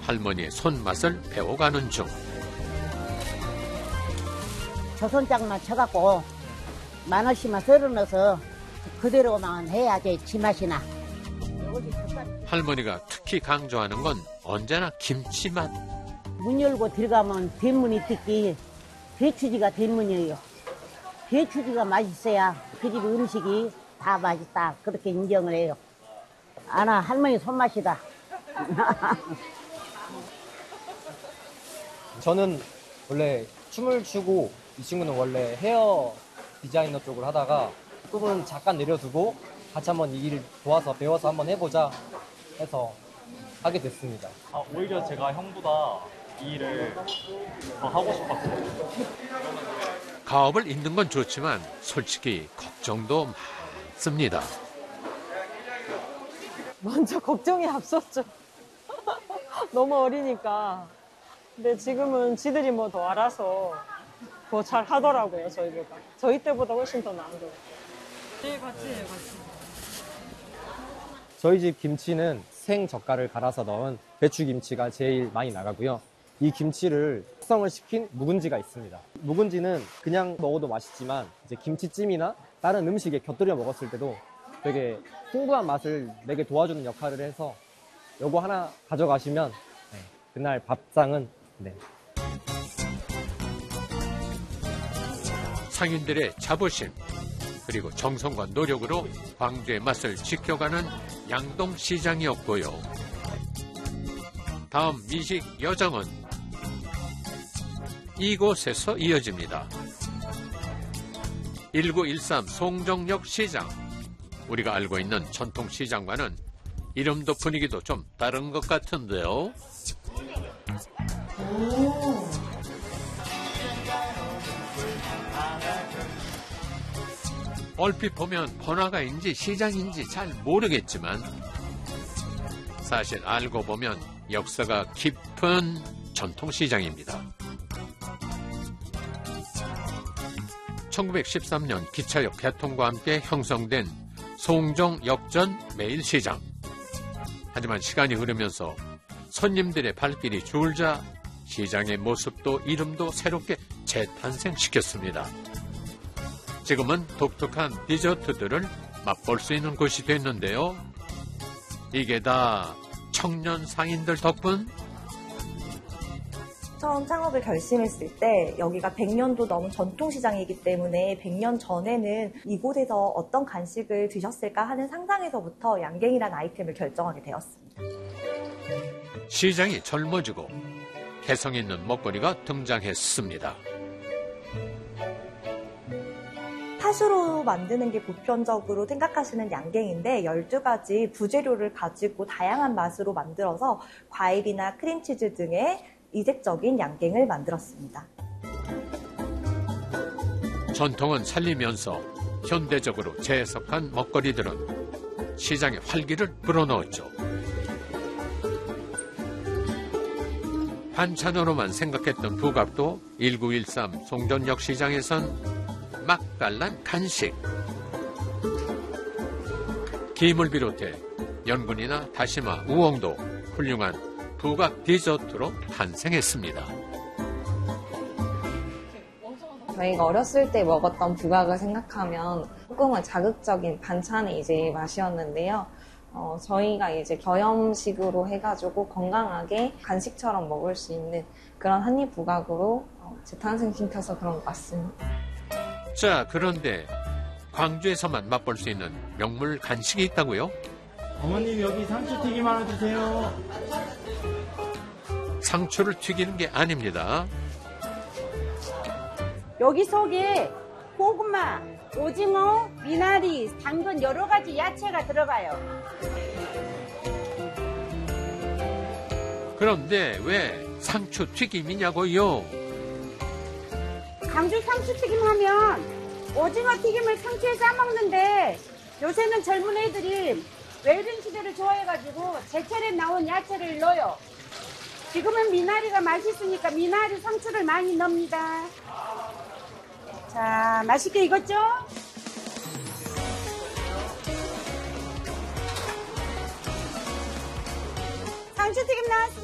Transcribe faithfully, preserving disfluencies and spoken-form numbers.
할머니의 손맛을 배워가는 중. 조선장만 쳐갖고 마늘씨만 썰어 넣어서 그대로만 해야지 지맛이 나. 할머니가 특히 강조하는 건 언제나 김치맛. 문 열고 들어가면 뒷문이 뜯기 배추지가 뒷문이에요. 배추지가 맛있어야 그 집 음식이 다 맛있다. 그렇게 인정을 해요. 아나 할머니 손맛이다. 저는 원래 춤을 추고 이 친구는 원래 헤어 디자이너 쪽을 하다가 꿈은 잠깐 내려두고 같이 한번 이 일을 도와서 배워서 한번 해보자 해서 하게 됐습니다. 아, 오히려 제가 형보다 이 일을 더 하고 싶었어요. 가업을 잇는 건 좋지만 솔직히 걱정도 많습니다. 먼저 걱정이 앞섰죠. 너무 어리니까. 근데 지금은 지들이 뭐 더 알아서 더 잘 하더라고요, 저희보다. 저희 때보다 훨씬 더 나은 것 같아요. 네, 같이 해요, 같이. 저희 집 김치는 생젓갈을 갈아서 넣은 배추김치가 제일 많이 나가고요. 이 김치를 숙성을 시킨 묵은지가 있습니다. 묵은지는 그냥 먹어도 맛있지만 이제 김치찜이나 다른 음식에 곁들여 먹었을 때도 되게 풍부한 맛을 내게 도와주는 역할을 해서 요거 하나 가져가시면 네, 그날 밥상은 네. 상인들의 자부심 그리고 정성과 노력으로 광주의 맛을 지켜가는 양동시장이었고요. 다음 미식 여정은 이곳에서 이어집니다. 일구일삼 송정역 시장. 우리가 알고 있는 전통시장과는 이름도 분위기도 좀 다른 것 같은데요. 얼핏 보면 번화가인지 시장인지 잘 모르겠지만 사실 알고 보면 역사가 깊은 전통시장입니다. 천구백십삼 년 기차역 개통과 함께 형성된 송정역전 매일시장. 하지만 시간이 흐르면서 손님들의 발길이 줄자 시장의 모습도 이름도 새롭게 재탄생시켰습니다. 지금은 독특한 디저트들을 맛볼 수 있는 곳이 됐는데요. 이게 다 청년 상인들 덕분? 처음 창업을 결심했을 때 여기가 백 년도 넘은 전통시장이기 때문에 백 년 전에는 이곳에서 어떤 간식을 드셨을까 하는 상상에서부터 양갱이라는 아이템을 결정하게 되었습니다. 시장이 젊어지고 개성 있는 먹거리가 등장했습니다. 팥으로 만드는 게 보편적으로 생각하시는 양갱인데 열두 가지 부재료를 가지고 다양한 맛으로 만들어서 과일이나 크림치즈 등의 이색적인 양갱을 만들었습니다. 전통은 살리면서 현대적으로 재해석한 먹거리들은 시장에 활기를 불어넣었죠. 반찬으로만 생각했던 부각도 일구일삼 송전역 시장에선 맛깔난 간식. 김을 비롯해 연근이나 다시마, 우엉도 훌륭한 부각 디저트로 탄생했습니다. 저희가 어렸을 때 먹었던 부각을 생각하면 조금은 자극적인 반찬의 이제 맛이었는데요. 어, 저희가 이제 겸식으로 해가지고 건강하게 간식처럼 먹을 수 있는 그런 한입 부각으로 어, 재탄생시켜서 그런 것 같습니다. 자, 그런데 광주에서만 맛볼 수 있는 명물 간식이 있다고요? 어머님 여기 상추튀김 하나 주세요. 상추를 튀기는 게 아닙니다. 여기 속에 고구마, 오징어, 미나리, 당근 여러 가지 야채가 들어가요. 그런데 왜 상추 튀김이냐고요? 광주 상추튀김 하면 오징어 튀김을 상추에 싸먹는데 요새는 젊은 애들이 웰빙 시대를 좋아해가지고 제철에 나온 야채를 넣어요. 지금은 미나리가 맛있으니까 미나리 상추를 많이 넣습니다. 자, 맛있게 익었죠? 상추튀김 나왔어요.